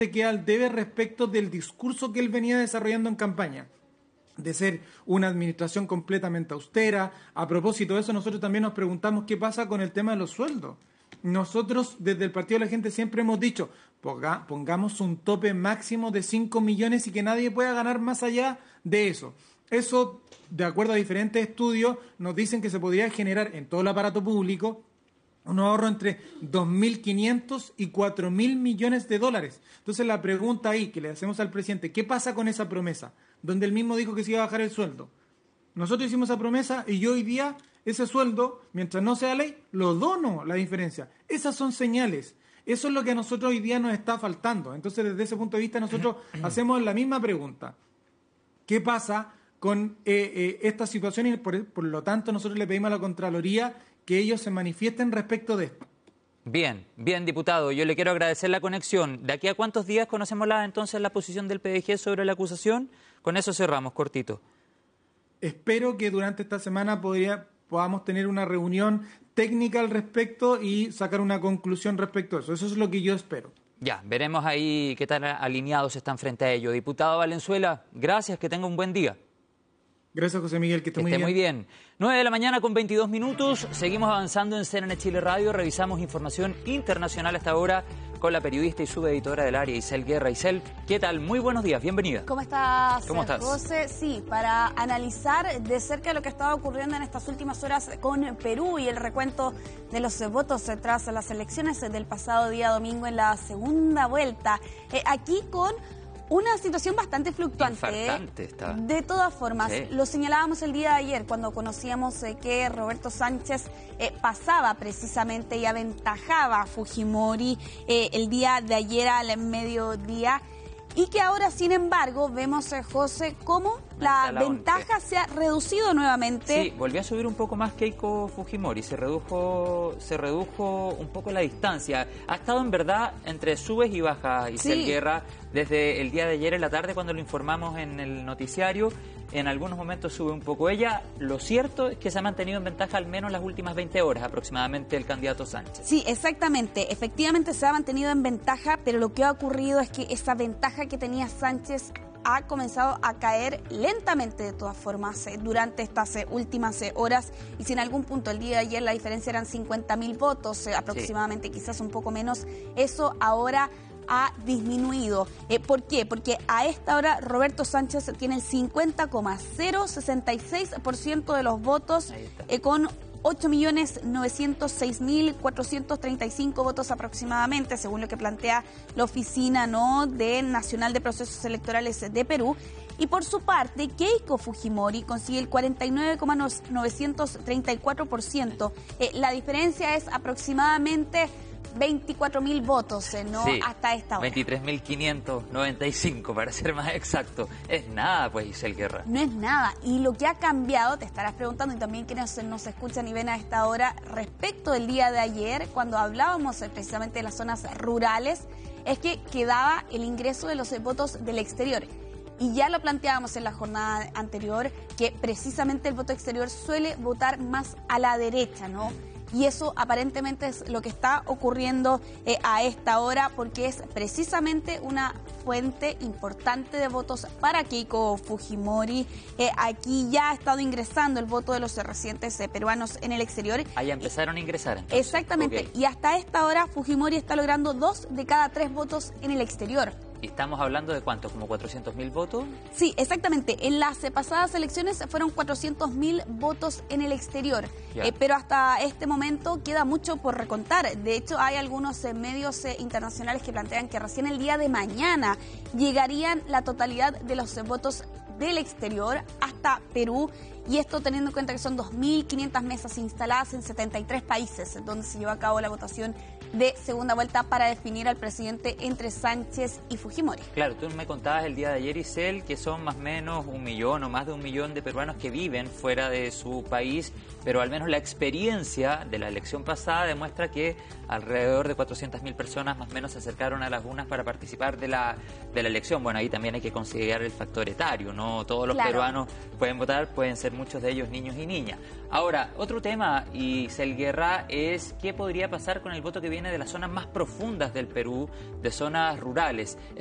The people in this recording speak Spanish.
queda al debe respecto del discurso que él venía desarrollando en campaña, de ser una administración completamente austera. A propósito de eso, nosotros también nos preguntamos qué pasa con el tema de los sueldos. Nosotros, desde el Partido de la Gente, siempre hemos dicho, pongamos un tope máximo de 5 millones y que nadie pueda ganar más allá de eso. Eso, de acuerdo a diferentes estudios, nos dicen que se podría generar en todo el aparato público un ahorro entre 2.500 y 4.000 millones de dólares. Entonces la pregunta ahí que le hacemos al presidente, ¿qué pasa con esa promesa? Donde él mismo dijo que se iba a bajar el sueldo. Nosotros hicimos esa promesa y yo hoy día ese sueldo, mientras no sea ley, lo dono, la diferencia. Esas son señales. Eso es lo que a nosotros hoy día nos está faltando. Entonces, desde ese punto de vista, nosotros hacemos la misma pregunta. ¿Qué pasa con esta situación? Y por lo tanto, nosotros le pedimos a la Contraloría que ellos se manifiesten respecto de esto. Bien, diputado, yo le quiero agradecer la conexión. ¿De aquí a cuántos días conocemos entonces la posición del PDG sobre la acusación? Con eso cerramos, cortito. Espero que durante esta semana podamos tener una reunión técnica al respecto y sacar una conclusión respecto a eso. Eso es lo que yo espero. Ya, veremos ahí qué tan alineados están frente a ello. Diputado Valenzuela, gracias, que tenga un buen día. Gracias, José Miguel, que esté muy bien. 9 de la mañana con 22 minutos. Seguimos avanzando en CNN Chile Radio. Revisamos información internacional hasta ahora con la periodista y subeditora del área, Isel Guerra. Isel, ¿qué tal? Muy buenos días, bienvenida. ¿Cómo estás, estás? José? Sí, para analizar de cerca lo que estaba ocurriendo en estas últimas horas con Perú y el recuento de los votos tras las elecciones del pasado día domingo en la segunda vuelta. Aquí con una situación bastante fluctuante. Infartante está. De todas formas, sí. Lo señalábamos el día de ayer cuando conocíamos que Roberto Sánchez pasaba precisamente y aventajaba a Fujimori el día de ayer al mediodía. Y que ahora, sin embargo, vemos, José, cómo la ventaja se ha reducido nuevamente. Sí, volvió a subir un poco más Keiko Fujimori, se redujo un poco la distancia. Ha estado en verdad entre subes y bajas, Isel Guerra, desde el día de ayer en la tarde cuando lo informamos en el noticiario. En algunos momentos sube un poco ella. Lo cierto es que se ha mantenido en ventaja al menos las últimas 20 horas aproximadamente el candidato Sánchez. Sí, exactamente. Efectivamente se ha mantenido en ventaja, pero lo que ha ocurrido es que esa ventaja que tenía Sánchez ha comenzado a caer lentamente de todas formas durante estas últimas horas, y si en algún punto el día de ayer la diferencia eran 50.000 votos aproximadamente, sí, quizás un poco menos, eso ahora ha disminuido. ¿Por qué? Porque a esta hora Roberto Sánchez tiene el 50,066% de los votos con 8.906.435 votos aproximadamente, según lo que plantea la Oficina Nacional de Procesos Electorales de Perú. Y por su parte, Keiko Fujimori consigue el 49,934%. La diferencia es aproximadamente 24.000 votos, sí, hasta esta hora. 23.595 para ser más exacto. Es nada, pues, Isel Guerra. No es nada. Y lo que ha cambiado, te estarás preguntando, y también quienes nos escuchan y ven a esta hora, respecto del día de ayer, cuando hablábamos precisamente de las zonas rurales, es que quedaba el ingreso de los votos del exterior. Y ya lo planteábamos en la jornada anterior, que precisamente el voto exterior suele votar más a la derecha, ¿no? Y eso aparentemente es lo que está ocurriendo a esta hora, porque es precisamente una fuente importante de votos para Keiko Fujimori. Aquí ya ha estado ingresando el voto de los residentes peruanos en el exterior. Ahí empezaron a ingresar, entonces. Exactamente. Okay. Y hasta esta hora Fujimori está logrando 2 de cada 3 votos en el exterior. ¿Y estamos hablando de cuánto? ¿Como 400.000 votos? Sí, exactamente. En las pasadas elecciones fueron 400.000 votos en el exterior. Pero hasta este momento queda mucho por recontar. De hecho, hay algunos medios internacionales que plantean que recién el día de mañana llegarían la totalidad de los votos del exterior hasta Perú. Y esto teniendo en cuenta que son 2.500 mesas instaladas en 73 países, donde se lleva a cabo la votación de segunda vuelta para definir al presidente entre Sánchez y Fujimori. Claro, tú me contabas el día de ayer, Isel, que son más o menos 1 millón o más de 1 millón de peruanos que viven fuera de su país, pero al menos la experiencia de la elección pasada demuestra que alrededor de 400.000 personas más o menos se acercaron a las urnas para participar de la elección. Bueno, ahí también hay que considerar el factor etario, no todos los peruanos pueden votar, pueden ser muchos de ellos niños y niñas. Ahora, otro tema, Isel Guerra, es qué podría pasar con el voto que viene viene de las zonas más profundas del Perú, de zonas rurales.